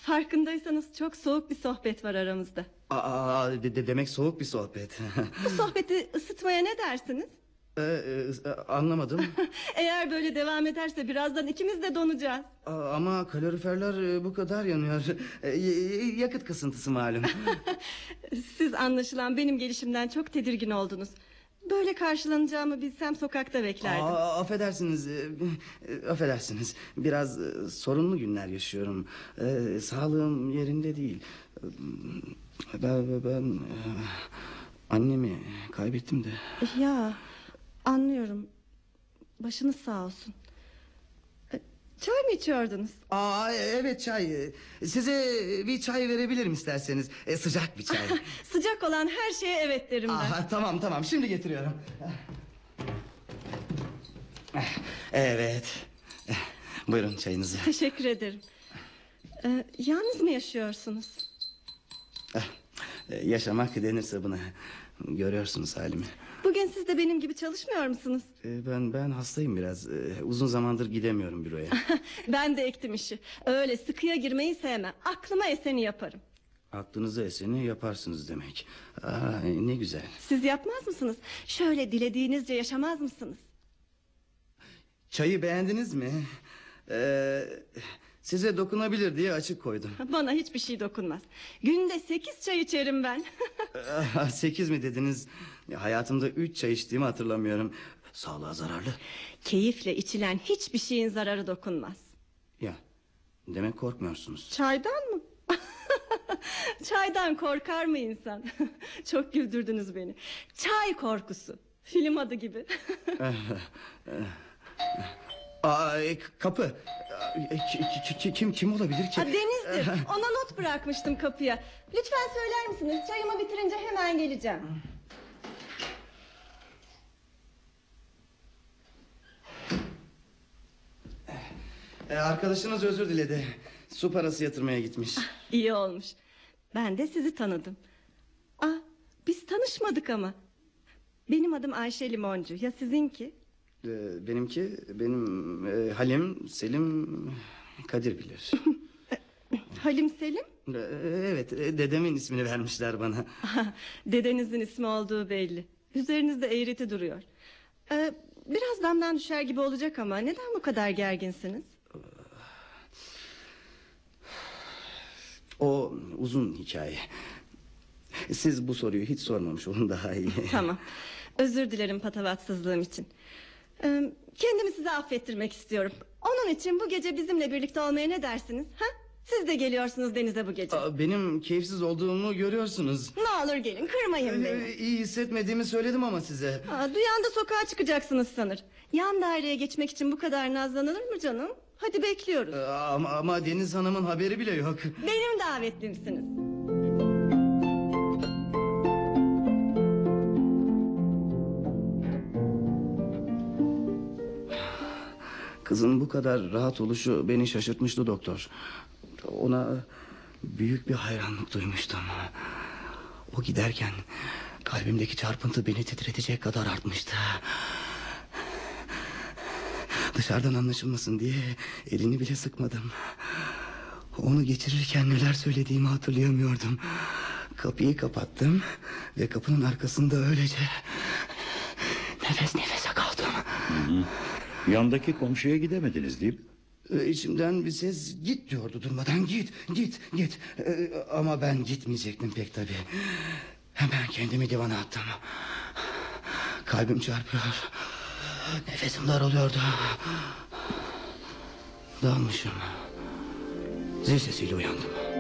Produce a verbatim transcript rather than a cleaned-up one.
Farkındaysanız çok soğuk bir sohbet var aramızda. Aa, de, de- demek soğuk bir sohbet. Bu sohbeti ısıtmaya ne dersiniz? Ee, e, anlamadım. Eğer böyle devam ederse birazdan ikimiz de donacağız. Aa, ama kaloriferler e, bu kadar yanıyor. E, y- yakıt kısıntısı malum. Siz anlaşılan benim gelişimden çok tedirgin oldunuz. Böyle karşılanacağımı bilsem sokakta beklerdim. Aa, affedersiniz, e, e, affedersiniz. Biraz e, sorunlu günler yaşıyorum. E, sağlığım yerinde değil. E, Ben, ben e, annemi kaybettim de. Ya anlıyorum. Başınız sağ olsun. E, Çay mı içiyordunuz? Aa, evet, çay. Size bir çay verebilirim isterseniz. E, sıcak bir çay. Sıcak olan her şeye evet derim ben. Aa, tamam tamam, şimdi getiriyorum. Evet. Buyurun çayınızı. Teşekkür ederim. E, yalnız mı yaşıyorsunuz? E, Yaşamak denirse buna. Görüyorsunuz halimi. Bugün siz de benim gibi çalışmıyor musunuz? E, Ben ben hastayım biraz. E, Uzun zamandır gidemiyorum büroya. Ben de ektim işi. Öyle sıkıya girmeyi sevmem. Aklıma eseni yaparım. Aklınıza eseni yaparsınız demek. Aa, ne güzel. Siz yapmaz mısınız? Şöyle dilediğinizce yaşamaz mısınız? Çayı beğendiniz mi? Ee, size dokunabilir diye açık koydum. Bana hiçbir şey dokunmaz. Günde sekiz çay içerim ben. Aa, Sekiz mi dediniz? Ya, hayatımda üç çay içtiğimi hatırlamıyorum. Sağlığa zararlı. Keyifle içilen hiçbir şeyin zararı dokunmaz. Ya, demek korkmuyorsunuz. Çaydan mı? Çaydan korkar mı insan? Çok güldürdünüz beni. Çay korkusu. Film adı gibi. Aa, e, kapı. E, ki- ki- kim kim olabilir ki? Ha, Deniz'dir. Ona not bırakmıştım kapıya. Lütfen söyler misiniz? Çayımı bitirince hemen geleceğim. E, arkadaşınız özür diledi. Su parası yatırmaya gitmiş. İyi olmuş. Ben de sizi tanıdım. Ah, biz tanışmadık ama. Benim adım Ayşe Limoncu. Ya sizinki? E, benimki benim e, Halim Selim Kadir bilir. Halim Selim? E, evet, e, dedemin ismini vermişler bana. Dedenizin ismi olduğu belli. Üzerinizde eğreti duruyor. Ee, biraz damdan düşer gibi olacak ama neden bu kadar gerginsiniz? O uzun hikaye. Siz bu soruyu hiç sormamış olun, daha iyi. Tamam. Özür dilerim patavatsızlığım için. Ee, kendimi size affettirmek istiyorum. Onun için bu gece bizimle birlikte olmaya ne dersiniz? Ha? Siz de geliyorsunuz denize bu gece. Aa, benim keyifsiz olduğumu görüyorsunuz. Ne olur gelin, kırmayın beni. Ee, iyi hissetmediğimi söyledim ama size. Aa, duyan da sokağa çıkacaksınız sanır. Yan daireye geçmek için bu kadar nazlanılır mı canım? Hadi bekliyoruz. Ee, ama, ama Deniz Hanım'ın haberi bile yok. Benim davetlimsiniz. Kızın bu kadar rahat oluşu beni şaşırtmıştı doktor. Ona büyük bir hayranlık duymuştum. O giderken kalbimdeki çarpıntı beni titretecek kadar artmıştı. Dışarıdan anlaşılmasın diye elini bile sıkmadım. Onu geçirirken neler söylediğimi hatırlayamıyordum. Kapıyı kapattım ve kapının arkasında öylece nefes nefese kaldım. Hı hı. Yandaki komşuya gidemediniz değil mi? Ee, İçimden bir ses git diyordu durmadan, git git git. Ee, ama ben gitmeyecektim pek tabii. Hemen kendimi divana attım. Kalbim çarpıyor. Nefesim daralıyordu. Dalmışım. Zil sesiyle uyandım.